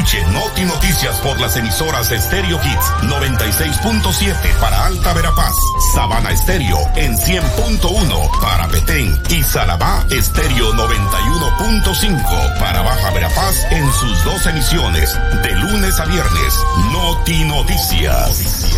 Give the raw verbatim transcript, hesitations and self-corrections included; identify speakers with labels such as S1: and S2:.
S1: Escuche Noti Noticias por las emisoras Stereo Hits noventa y seis punto siete para Alta Verapaz, Sabana Estéreo en cien punto uno para Petén y Salabá Estéreo noventa y uno punto cinco para Baja Verapaz en sus dos emisiones de lunes a viernes. Noti Noticias.